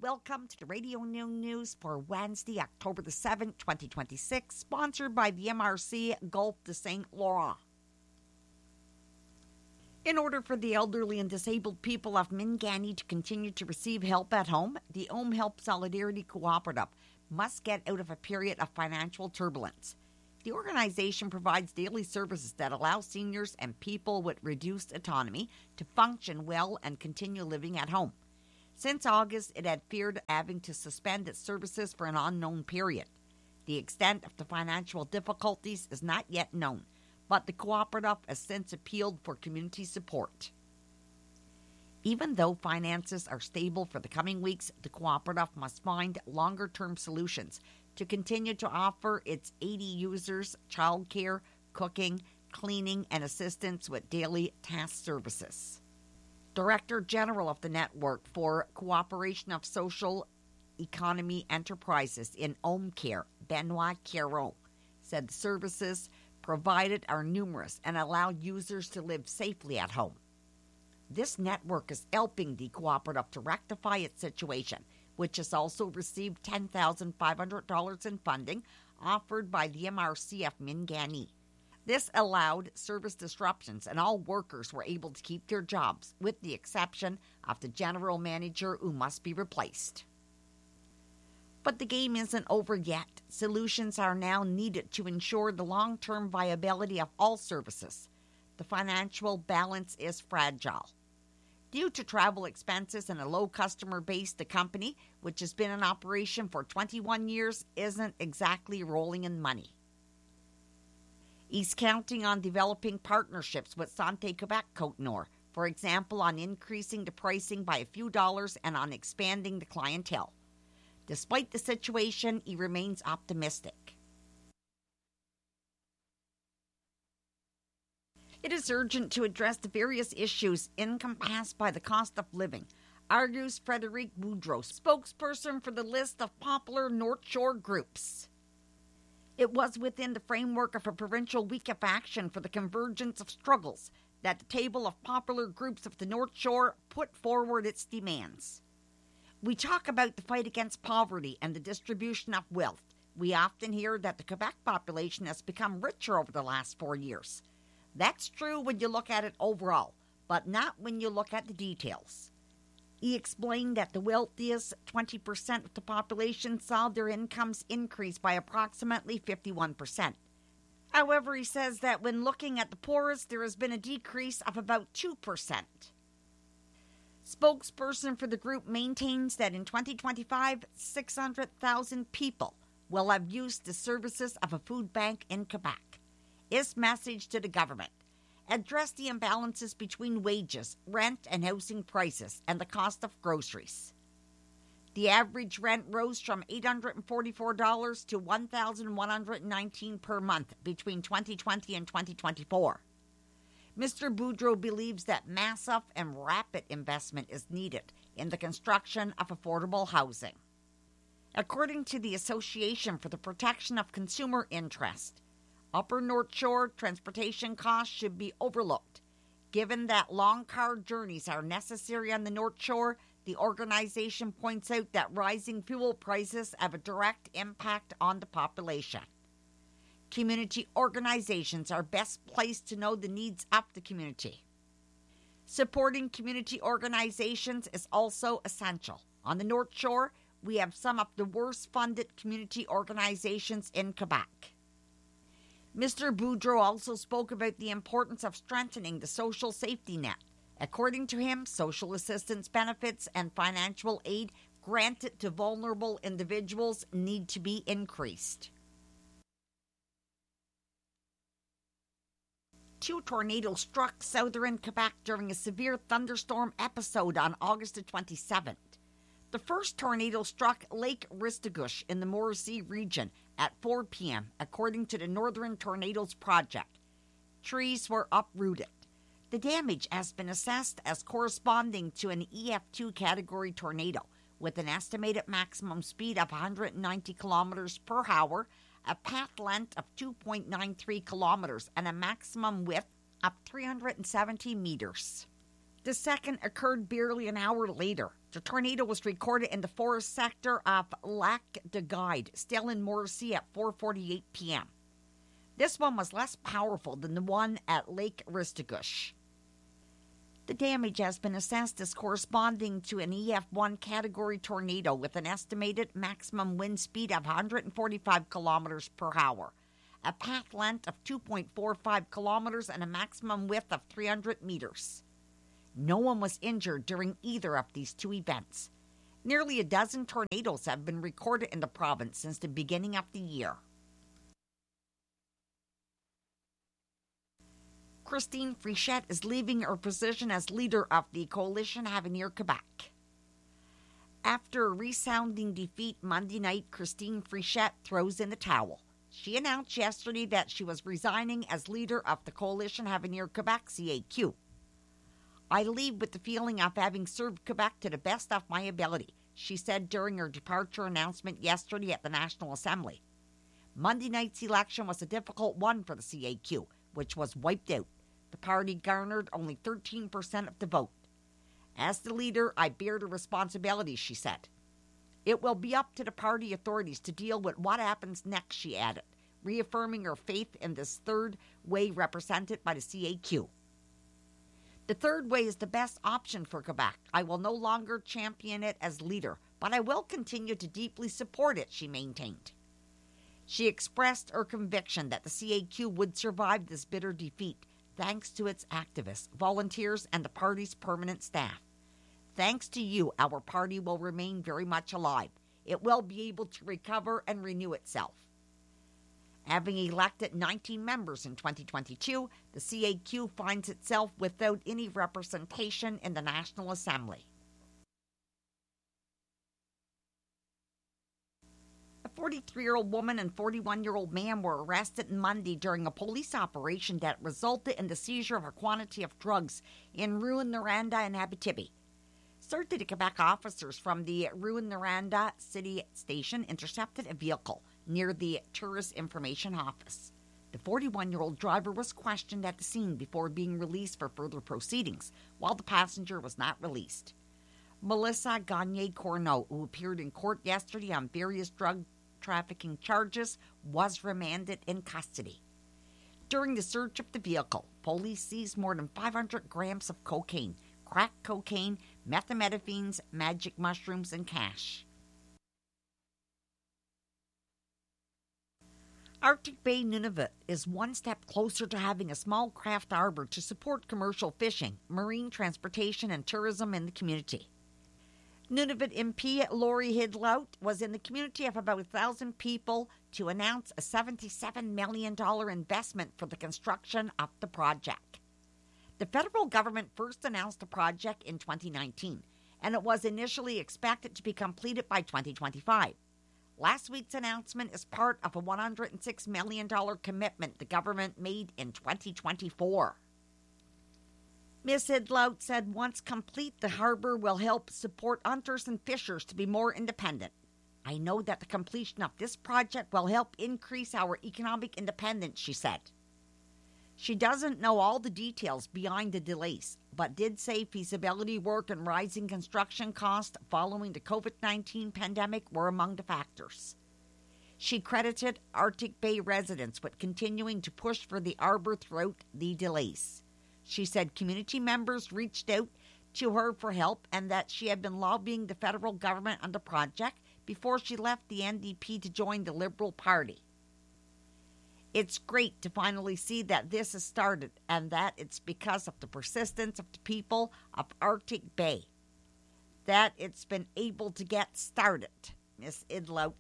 Welcome to the Radio Noon News for Wednesday, October the 7th, 2026, sponsored by the MRC Gulf de St. Laurent. In order for the elderly and disabled people of Minganny to continue to receive help at home, the Home Help Solidarity Cooperative must get out of a period of financial turbulence. The organization provides daily services that allow seniors and people with reduced autonomy to function well and continue living at home. Since August, it had feared having to suspend its services for an unknown period. The extent of the financial difficulties is not yet known, but the cooperative has since appealed for community support. Even though finances are stable for the coming weeks, the cooperative must find longer-term solutions to continue to offer its 80 users childcare, cooking, cleaning, and assistance with daily task services. Director General of the Network for Cooperation of Social Economy Enterprises in Home Care, Benoit Caron, said the services provided are numerous and allow users to live safely at home. This network is helping the cooperative to rectify its situation, which has also received $10,500 in funding offered by the MRC of Minganny. This allowed service disruptions, and all workers were able to keep their jobs, with the exception of the general manager who must be replaced. But the game isn't over yet. Solutions are now needed to ensure the long-term viability of all services. The financial balance is fragile. Due to travel expenses and a low customer base, the company, which has been in operation for 21 years, isn't exactly rolling in money. He's counting on developing partnerships with Santé Quebec Côte-Nord, for example, on increasing the pricing by a few dollars and on expanding the clientele. Despite the situation, he remains optimistic. It is urgent to address the various issues encompassed by the cost of living, argues Frédéric Boudreau, spokesperson for the list of popular North Shore groups. It was within the framework of a provincial week of action for the convergence of struggles that the table of popular groups of the North Shore put forward its demands. We talk about the fight against poverty and the distribution of wealth. We often hear that the Quebec population has become richer over the last 4 years. That's true when you look at it overall, but not when you look at the details. He explained that the wealthiest 20% of the population saw their incomes increase by approximately 51%. However, he says that when looking at the poorest, there has been a decrease of about 2%. Spokesperson for the group maintains that in 2025, 600,000 people will have used the services of a food bank in Quebec. His message to the government: address the imbalances between wages, rent, and housing prices, and the cost of groceries. The average rent rose from $844 to $1,119 per month between 2020 and 2024. Mr. Boudreau believes that massive and rapid investment is needed in the construction of affordable housing. According to the Association for the Protection of Consumer Interest, Upper North Shore transportation costs should be overlooked. Given that long car journeys are necessary on the North Shore, the organization points out that rising fuel prices have a direct impact on the population. Community organizations are best placed to know the needs of the community. Supporting community organizations is also essential. On the North Shore, we have some of the worst funded community organizations in Quebec. Mr. Boudreau also spoke about the importance of strengthening the social safety net. According to him, social assistance benefits and financial aid granted to vulnerable individuals need to be increased. 2 tornadoes struck southern Quebec during a severe thunderstorm episode on August the 27th. The first tornado struck Lake Ristigouche in the Morrissey region at 4 p.m., according to the Northern Tornadoes Project. Trees were uprooted. The damage has been assessed as corresponding to an EF2 category tornado, with an estimated maximum speed of 190 kilometers per hour, a path length of 2.93 kilometers, and a maximum width of 370 meters. The second occurred barely an hour later. The tornado was recorded in the forest sector of Lac de Guide, still in Morrissey at 4:48 p.m. This one was less powerful than the one at Lake Ristigouche. The damage has been assessed as corresponding to an EF1 category tornado with an estimated maximum wind speed of 145 kilometers per hour, a path length of 2.45 kilometers, and a maximum width of 300 meters. No one was injured during either of these two events. Nearly a dozen tornadoes have been recorded in the province since the beginning of the year. Christine Frichette is leaving her position as leader of the Coalition Avenir Quebec. After a resounding defeat Monday night, Christine Frichette throws in the towel. She announced yesterday that she was resigning as leader of the Coalition Avenir Quebec, CAQ. I leave with the feeling of having served Quebec to the best of my ability, she said during her departure announcement yesterday at the National Assembly. Monday night's election was a difficult one for the CAQ, which was wiped out. The party garnered only 13% of the vote. As the leader, I bear the responsibility, she said. It will be up to the party authorities to deal with what happens next, she added, reaffirming her faith in this third way represented by the CAQ. The third way is the best option for Quebec. I will no longer champion it as leader, but I will continue to deeply support it, she maintained. She expressed her conviction that the CAQ would survive this bitter defeat, thanks to its activists, volunteers, and the party's permanent staff. Thanks to you, our party will remain very much alive. It will be able to recover and renew itself. Having elected 19 members in 2022, the CAQ finds itself without any representation in the National Assembly. A 43-year-old woman and 41-year-old man were arrested Monday during a police operation that resulted in the seizure of a quantity of drugs in Rouyn-Noranda and Abitibi. Certainty Quebec officers from the Rouyn-Noranda City Station intercepted a vehicle near the Tourist Information Office. The 41-year-old driver was questioned at the scene before being released for further proceedings, while the passenger was not released. Melissa Gagné-Corneau, who appeared in court yesterday on various drug trafficking charges, was remanded in custody. During the search of the vehicle, police seized more than 500 grams of cocaine, crack cocaine, methamphetamines, magic mushrooms, and cash. Arctic Bay Nunavut is one step closer to having a small craft harbor to support commercial fishing, marine transportation, and tourism in the community. Nunavut MP Laurie Hidlout was in the community of about 1,000 people to announce a $77 million investment for the construction of the project. The federal government first announced the project in 2019, and it was initially expected to be completed by 2025. Last week's announcement is part of a $106 million commitment the government made in 2024. Ms. Hidlout said once complete, the harbor will help support hunters and fishers to be more independent. I know that the completion of this project will help increase our economic independence, she said. She doesn't know all the details behind the delays, but did say feasibility work and rising construction costs following the COVID-19 pandemic were among the factors. She credited Arctic Bay residents with continuing to push for the harbor throughout the delays. She said community members reached out to her for help and that she had been lobbying the federal government on the project before she left the NDP to join the Liberal Party. It's great to finally see that this has started and that it's because of the persistence of the people of Arctic Bay that it's been able to get started, Ms. Hidlout.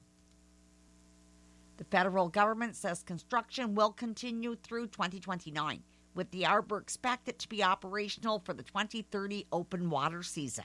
The federal government says construction will continue through 2029, with the harbor expected to be operational for the 2030 open water season.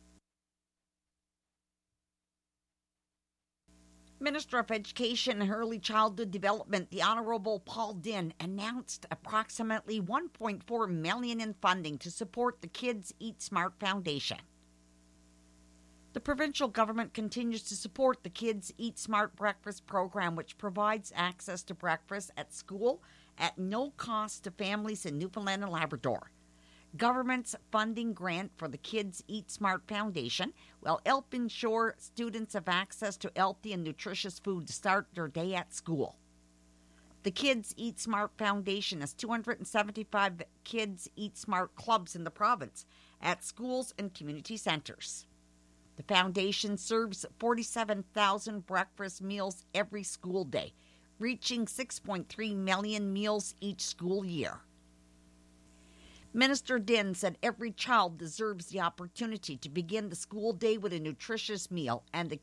Minister of Education and Early Childhood Development, the Honourable Paul Dinn, announced approximately $1.4 million in funding to support the Kids Eat Smart Foundation. The provincial government continues to support the Kids Eat Smart breakfast program, which provides access to breakfast at school at no cost to families in Newfoundland and Labrador. Government's funding grant for the Kids Eat Smart Foundation will help ensure students have access to healthy and nutritious food to start their day at school. The Kids Eat Smart Foundation has 275 Kids Eat Smart clubs in the province at schools and community centers. The foundation serves 47,000 breakfast meals every school day, reaching 6.3 million meals each school year. Minister Din said every child deserves the opportunity to begin the school day with a nutritious meal, and the